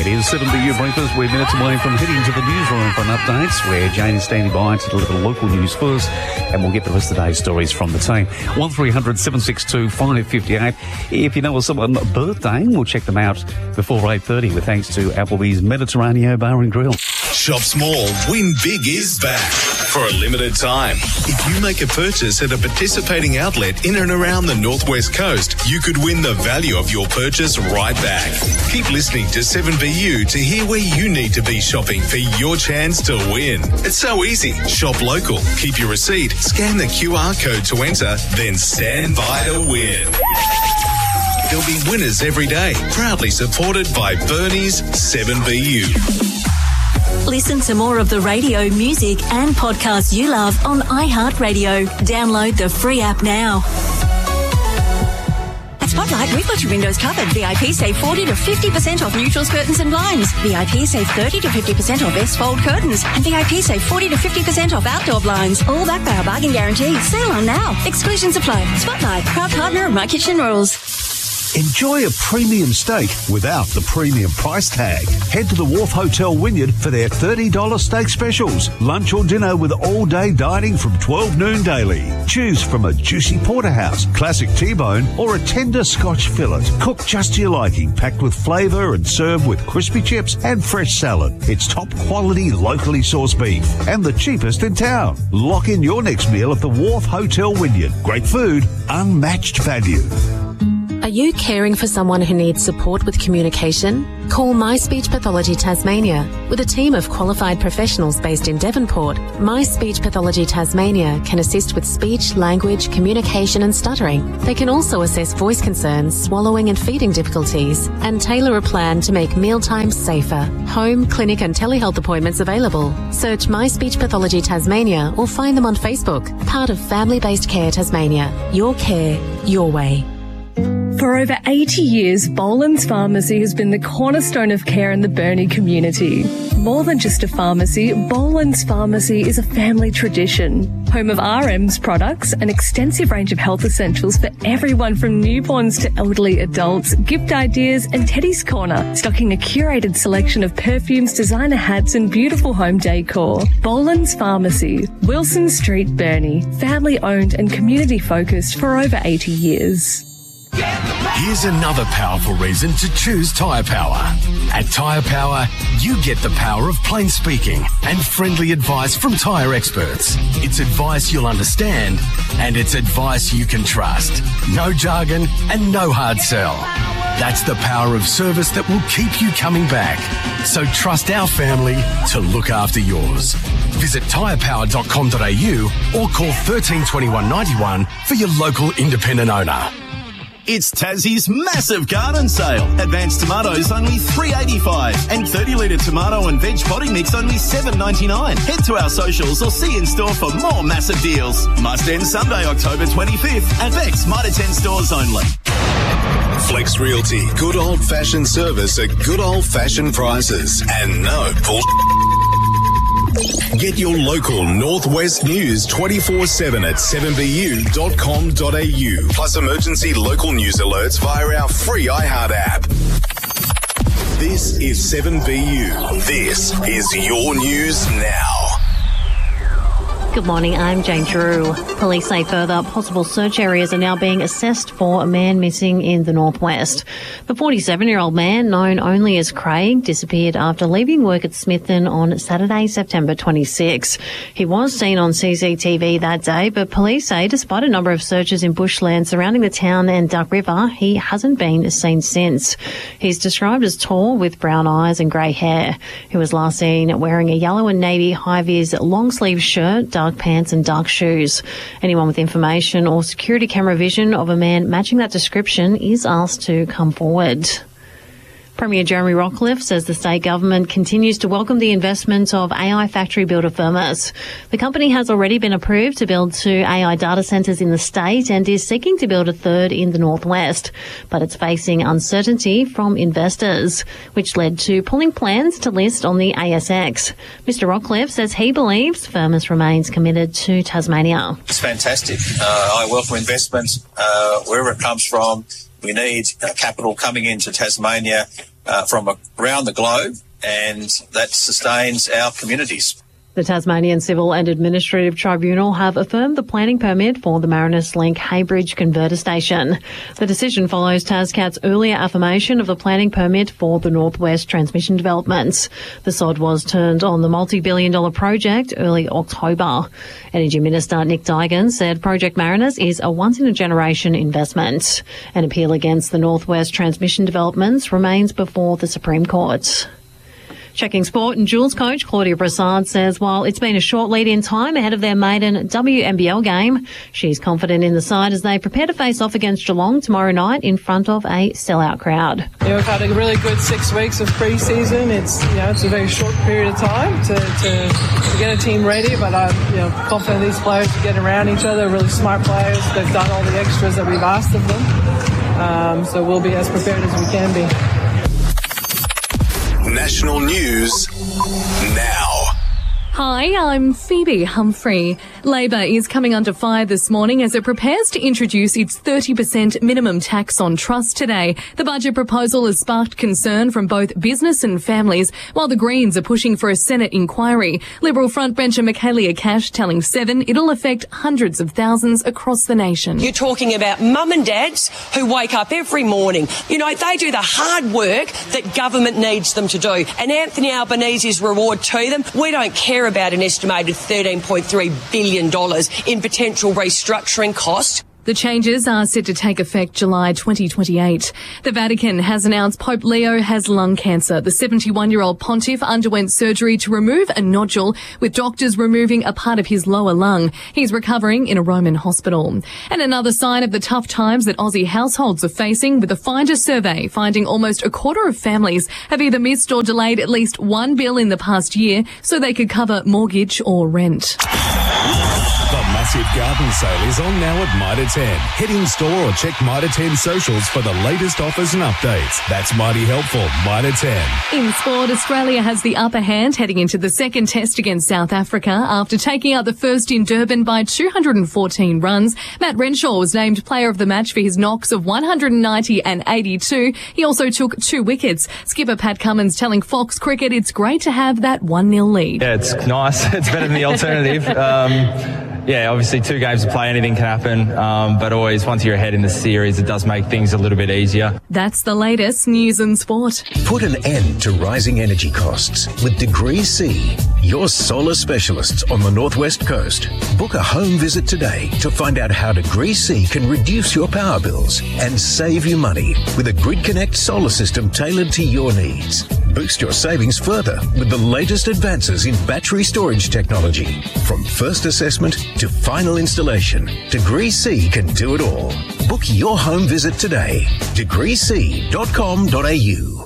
is 7BU Breakfast. We're minutes away from heading to the newsroom for an update, where Jane is standing by to deliver the local news first, and we'll get the rest of today's stories from the team. 1300 762 558. If you know of someone's birthday, we'll check them out before 8:30 with thanks to Applebee's Mediterranean Bar and Grill. Shop small, win big is back for a limited time. If you make a purchase at a participating outlet in and around the Northwest Coast, you could win the value of your purchase right back. Keep listening to 7BU to hear where you need to be shopping for your chance to win. It's so easy. Shop local, keep your receipt, scan the QR code to enter, then stand by to win. There'll be winners every day, proudly supported by Bernie's 7BU. Listen to more of the radio, music and podcasts you love on iHeartRadio. Download the free app now. At Spotlight, we've got your windows covered. VIP save 40 to 50% off neutrals, curtains and blinds. VIP save 30 to 50% off S-fold curtains. And VIP save 40 to 50% off outdoor blinds. All backed by our bargain guarantee. Sale on now. Exclusions apply. Spotlight, proud partner of My Kitchen Rules. Enjoy a premium steak without the premium price tag. Head to the Wharf Hotel Wynyard for their $30 steak specials. Lunch or dinner with all-day dining from 12 noon daily. Choose from a juicy porterhouse, classic T-bone or a tender Scotch fillet. Cooked just to your liking, packed with flavour and served with crispy chips and fresh salad. It's top quality, locally sourced beef and the cheapest in town. Lock in your next meal at the Wharf Hotel Wynyard. Great food, unmatched value. Are you caring for someone who needs support with communication? Call My Speech Pathology Tasmania. With a team of qualified professionals based in Devonport, My Speech Pathology Tasmania can assist with speech, language, communication and stuttering. They can also assess voice concerns, swallowing and feeding difficulties, and tailor a plan to make mealtimes safer. Home, clinic and telehealth appointments available. Search My Speech Pathology Tasmania or find them on Facebook. Part of Family-Based Care Tasmania. Your care, your way. For over 80 years, Boland's Pharmacy has been the cornerstone of care in the Burnie community. More than just a pharmacy, Boland's Pharmacy is a family tradition. Home of RM's products, an extensive range of health essentials for everyone from newborns to elderly adults, gift ideas and Teddy's Corner, stocking a curated selection of perfumes, designer hats and beautiful home decor. Boland's Pharmacy, Wilson Street, Burnie. Family owned and community focused for over 80 years. Here's another powerful reason to choose Tyre Power. At Tyre Power, you get the power of plain speaking and friendly advice from tyre experts. It's advice you'll understand and it's advice you can trust. No jargon and no hard sell. That's the power of service that will keep you coming back. So trust our family to look after yours. Visit tyrepower.com.au or call 13 21 91 for your local independent owner. It's Tassie's massive garden sale. Advanced tomatoes only $3.85 and 30-litre tomato and veg potting mix only $7.99. Head to our socials or see in store for more massive deals. Must end Sunday, October 25th at Bex Mitre 10 stores only. Flex Realty, good old-fashioned service at good old-fashioned prices and no bull. Get your local Northwest news 24/7 at 7bu.com.au. Plus emergency local news alerts via our free iHeart app. This is 7BU. This is your news now. Good morning, I'm Jane Drew. Police say further possible search areas are now being assessed for a man missing in the northwest. The 47-year-old man, known only as Craig, disappeared after leaving work at Smithton on Saturday, September 26. He was seen on CCTV that day, but police say despite a number of searches in bushland surrounding the town and Duck River, he hasn't been seen since. He's described as tall with brown eyes and grey hair. He was last seen wearing a yellow and navy high-vis long-sleeve shirt, dark pants and dark shoes. Anyone with information or security camera vision of a man matching that description is asked to come forward. Premier Jeremy Rockliff says the state government continues to welcome the investment of AI factory builder Firmus. The company has already been approved to build 2 AI data centres in the state and is seeking to build a third in the northwest. But it's facing uncertainty from investors, which led to pulling plans to list on the ASX. Mr Rockliff says he believes Firmus remains committed to Tasmania. It's fantastic. I welcome investment wherever it comes from. We need capital coming into Tasmania. from around the globe, and that sustains our communities. The Tasmanian Civil and Administrative Tribunal have affirmed the planning permit for the Marinus Link Haybridge Converter Station. The decision follows TasCat's earlier affirmation of the planning permit for the Northwest Transmission Development. The sod was turned on the multi-billion-dollar project early October. Energy Minister Nick Duigan said Project Marinus is a once-in-a-generation investment. An appeal against the Northwest Transmission Developments remains before the Supreme Court. Checking sport, and Jules coach Claudia Brassard says while it's been a short lead in time ahead of their maiden WNBL game, she's confident in the side as they prepare to face off against Geelong tomorrow night in front of a sellout crowd. Yeah, we've had a really good 6 weeks of pre-season. It's a very short period of time to get a team ready, but I'm confident these players are getting around each other, really smart players. They've done all the extras that we've asked of them, so we'll be as prepared as we can be. National news now. Hi, I'm Phoebe Humphrey. Labor is coming under fire this morning as it prepares to introduce its 30% minimum tax on trust today. The budget proposal has sparked concern from both business and families, while the Greens are pushing for a Senate inquiry. Liberal frontbencher Michaelia Cash telling Seven it'll affect hundreds of thousands across the nation. You're talking about mum and dads who wake up every morning. They do the hard work that government needs them to do. And Anthony Albanese's reward to them, we don't care about an estimated $13.3 billion in potential restructuring costs. The changes are set to take effect July 2028. The Vatican has announced Pope Leo has lung cancer. The 71-year-old pontiff underwent surgery to remove a nodule, with doctors removing a part of his lower lung. He's recovering in a Roman hospital. And another sign of the tough times that Aussie households are facing, with the Finder survey finding almost a quarter of families have either missed or delayed at least one bill in the past year so they could cover mortgage or rent. The massive garden sale is on now at Mitre 10. Head in store or check Mitre 10 socials for the latest offers and updates. That's mighty helpful. Mitre 10. In sport, Australia has the upper hand heading into the second test against South Africa after taking out the first in Durban by 214 runs. Matt Renshaw was named player of the match for his knocks of 190 and 82. He also took 2 wickets. Skipper Pat Cummins telling Fox Cricket it's great to have that 1-0 lead. Yeah, it's nice. It's better than the alternative. Yeah, obviously 2 games to play, anything can happen, but always once you're ahead in the series, it does make things a little bit easier. That's the latest news and sport. Put an end to rising energy costs with Degree C, your solar specialists on the Northwest Coast. Book a home visit today to find out how Degree C can reduce your power bills and save you money with a Grid Connect solar system tailored to your needs. Boost your savings further with the latest advances in battery storage technology. From first assessment to final installation, Degree C can do it all. Book your home visit today. degreec.com.au.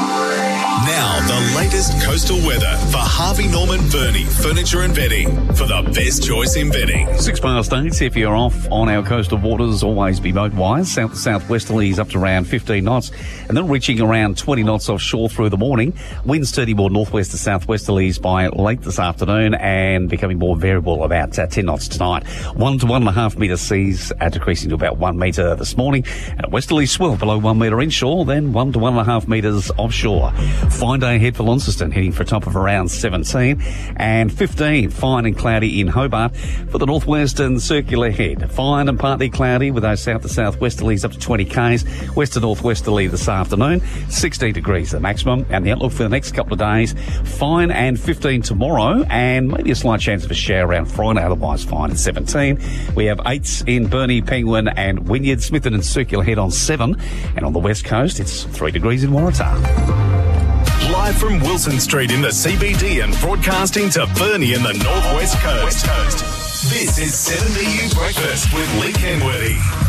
Now, the latest coastal weather for Harvey Norman Bernie Furniture and Bedding for the best choice in bedding. 8:06. If you're off on our coastal waters, always be boat wise. South to southwesterlies up to around 15 knots, and then reaching around 20 knots offshore through the morning. Winds turning more northwest to southwesterlies by late this afternoon and becoming more variable about 10 knots tonight. 1 to 1.5 metre seas decreasing to about 1 metre this morning, and a westerly swell below 1 metre inshore, then 1 to 1.5 metres offshore. Fine day ahead for Launceston, heading for a top of around 17, and 15 fine and cloudy in Hobart. For the northwest and circular head, fine and partly cloudy with those south to southwesterlies up to 20 k's, west to northwesterly this afternoon, 16 degrees the maximum, and the outlook for the next couple of days, fine and 15 tomorrow, and maybe a slight chance of a shower around Friday, otherwise fine at 17. We have 8s in Burnie, Penguin and Wynyard, Smithton and circular head on 7, and on the west coast it's 3 degrees in Waratah. Live from Wilson Street in the CBD and broadcasting to Burnie in the Northwest Coast. This is 7BU Breakfast with Lee Kenworthy.